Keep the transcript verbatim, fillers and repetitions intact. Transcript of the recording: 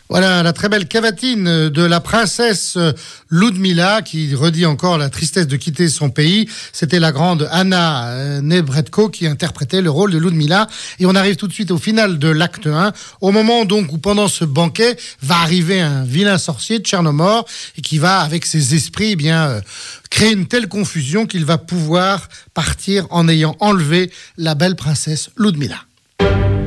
Voilà, la très belle cavatine de la princesse Ludmila qui redit encore la tristesse de quitter son pays. C'était la grande Anna Nebretko qui interprétait le rôle de Ludmila. Et on arrive tout de suite au final de l'acte un, au moment donc où pendant ce banquet va arriver un vilain sorcier de Tchernomor et qui va, avec ses esprits, eh bien euh, créer une telle confusion qu'il va pouvoir partir en ayant enlevé la belle princesse Ludmila.